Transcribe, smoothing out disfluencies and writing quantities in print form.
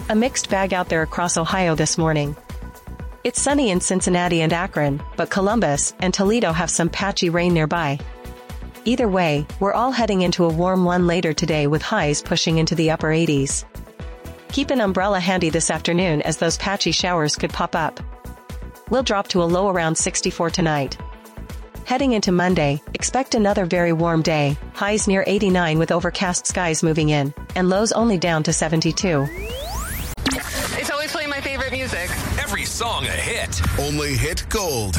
A mixed bag out there across Ohio this morning. It's sunny in Cincinnati and Akron, but Columbus and Toledo have some patchy rain nearby. Either way, we're all heading into a warm one later today with highs pushing into the upper 80s. Keep an umbrella handy this afternoon as those patchy showers could pop up. We'll drop to a low around 64 tonight. Heading into Monday, expect another very warm day, highs near 89 with overcast skies moving in, and lows only down to 72. It's always playing my favorite music. Every song a hit. Only hit gold.